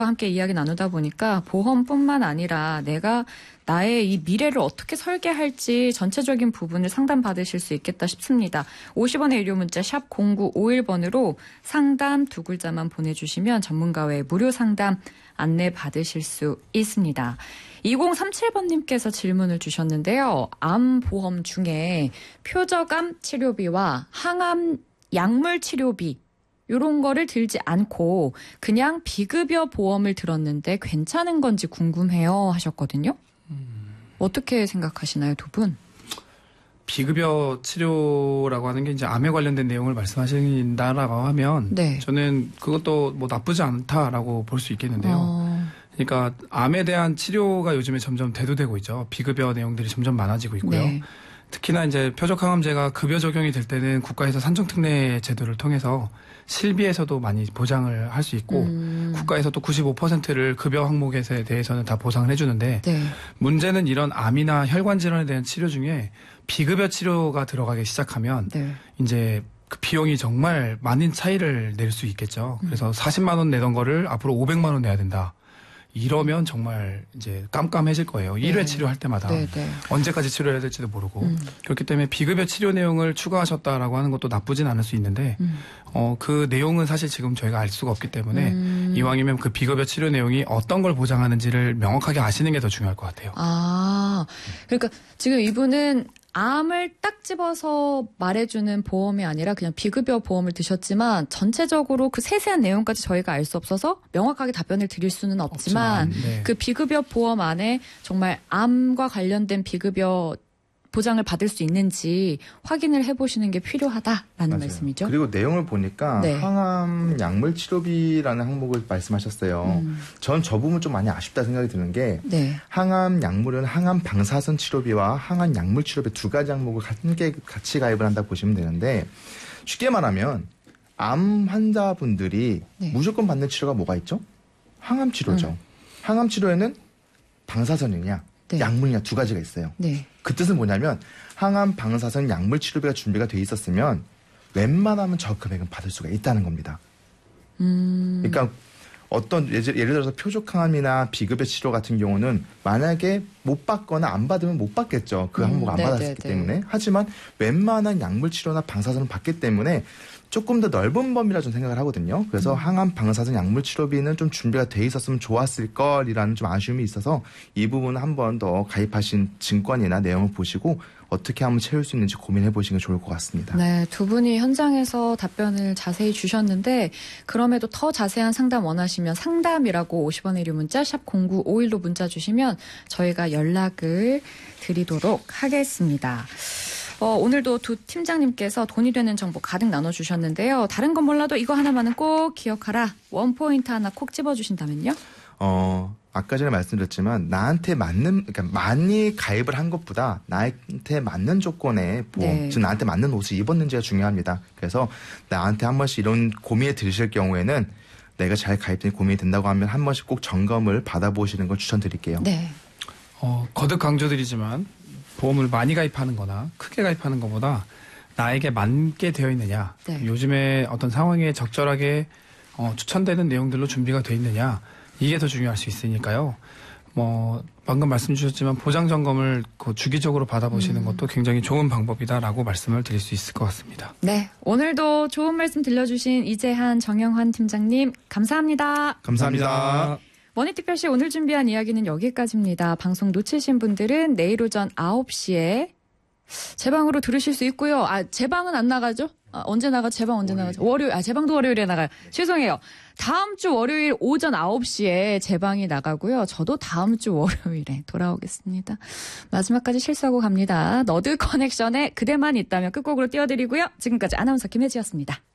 함께 이야기 나누다 보니까 보험뿐만 아니라 내가 나의 이 미래를 어떻게 설계할지 전체적인 부분을 상담받으실 수 있겠다 싶습니다. 50원의 유료 문자 샵 0951번으로 상담 두 글자만 보내주시면 전문가의 무료 상담 안내 받으실 수 있습니다. 2037번님께서 질문을 주셨는데요. 암 보험 중에 표적암 치료비와 항암 약물 치료비 이런 거를 들지 않고 그냥 비급여 보험을 들었는데 괜찮은 건지 궁금해요 하셨거든요. 어떻게 생각하시나요, 두 분? 비급여 치료라고 하는 게 이제 암에 관련된 내용을 말씀하신다라고 하면 네. 저는 그것도 뭐 나쁘지 않다라고 볼 수 있겠는데요. 그러니까 암에 대한 치료가 요즘에 점점 대두되고 있죠. 비급여 내용들이 점점 많아지고 있고요. 네. 특히나 이제 표적항암제가 급여 적용이 될 때는 국가에서 산정특례 제도를 통해서 실비에서도 많이 보장을 할 수 있고 국가에서 또 95%를 급여 항목에 대해서는 다 보상을 해주는데 네. 문제는 이런 암이나 혈관 질환에 대한 치료 중에 비급여 치료가 들어가기 시작하면 네. 이제 그 비용이 정말 많은 차이를 낼 수 있겠죠. 그래서 40만 원 내던 거를 앞으로 500만 원 내야 된다. 이러면 정말 이제 깜깜해질 거예요. 네. 1회 치료할 때마다. 네, 네. 언제까지 치료해야 될지도 모르고. 그렇기 때문에 비급여 치료 내용을 추가하셨다라고 하는 것도 나쁘진 않을 수 있는데 그 내용은 사실 지금 저희가 알 수가 없기 때문에 이왕이면 그 비급여 치료 내용이 어떤 걸 보장하는지를 명확하게 아시는 게 더 중요할 것 같아요. 아, 그러니까 지금 이분은 암을 딱 집어서 말해주는 보험이 아니라 그냥 비급여 보험을 드셨지만 전체적으로 그 세세한 내용까지 저희가 알 수 없어서 명확하게 답변을 드릴 수는 없지만 네. 그 비급여 보험 안에 정말 암과 관련된 비급여 보장을 받을 수 있는지 확인을 해보시는 게 필요하다라는 맞아요. 말씀이죠. 그리고 내용을 보니까 네. 항암 약물 치료비라는 항목을 말씀하셨어요. 전 저 부분 좀 많이 아쉽다 생각이 드는 게 네. 항암 약물은 항암 방사선 치료비와 항암 약물 치료비 두 가지 항목을 함께 같이 가입을 한다고 보시면 되는데 쉽게 말하면 암 환자분들이 네. 무조건 받는 치료가 뭐가 있죠? 항암 치료죠. 항암 치료에는 방사선이냐 네. 약물이냐 두 가지가 있어요. 네. 그 뜻은 뭐냐면 항암 방사선 약물 치료비가 준비가 돼 있었으면 웬만하면 저 금액은 받을 수가 있다는 겁니다. 그러니까 어떤 예를 들어서 표적항암이나 비급여 치료 같은 경우는 만약에 못 받거나 안 받으면 못 받겠죠. 그 항목 안 받았기 때문에. 하지만 웬만한 약물 치료나 방사선은 받기 때문에 조금 더 넓은 범위라 좀 생각을 하거든요. 그래서 항암 방사선 약물 치료비는 좀 준비가 돼 있었으면 좋았을 걸이라는 좀 아쉬움이 있어서 이 부분은 한 번 더 가입하신 증권이나 내용을 보시고 어떻게 하면 채울 수 있는지 고민해 보시는 게 좋을 것 같습니다. 네, 두 분이 현장에서 답변을 자세히 주셨는데 그럼에도 더 자세한 상담 원하시면 상담이라고 50원의 유료 문자 샵 0951로 문자 주시면 저희가 연락을 드리도록 하겠습니다. 오늘도 두 팀장님께서 돈이 되는 정보 가득 나눠주셨는데요. 다른 건 몰라도 이거 하나만은 꼭 기억하라. 원포인트 하나 콕 집어주신다면요? 아까 전에 말씀드렸지만 나한테 맞는, 그러니까 많이 가입을 한 것보다 나한테 맞는 조건의 보험, 네. 즉 나한테 맞는 옷을 입었는지가 중요합니다. 그래서 나한테 한 번씩 이런 고민에 들으실 경우에는 내가 잘 가입된 고민이 된다고 하면 한 번씩 꼭 점검을 받아보시는 걸 추천드릴게요. 네. 거듭 강조드리지만 보험을 많이 가입하는 거나 크게 가입하는 것보다 나에게 맞게 되어 있느냐. 네. 요즘에 어떤 상황에 적절하게 추천되는 내용들로 준비가 되어 있느냐. 이게 더 중요할 수 있으니까요. 방금 말씀 주셨지만 보장 점검을 주기적으로 받아보시는 것도 굉장히 좋은 방법이다라고 말씀을 드릴 수 있을 것 같습니다. 네. 오늘도 좋은 말씀 들려주신 이재한 정영환 팀장님 감사합니다. 감사합니다. 머니특별시 오늘 준비한 이야기는 여기까지입니다. 방송 놓치신 분들은 내일 오전 9시에 제 방으로 들으실 수 있고요. 제 방은 안 나가죠? 언제 나가? 제 방 언제 나가죠? 월요일, 제 방도 월요일에 나가요. 죄송해요. 다음 주 월요일 오전 9시에 제 방이 나가고요. 저도 다음 주 월요일에 돌아오겠습니다. 마지막까지 실수하고 갑니다. 너드 커넥션에 그대만 있다면 끝곡으로 띄워드리고요. 지금까지 아나운서 김혜지였습니다.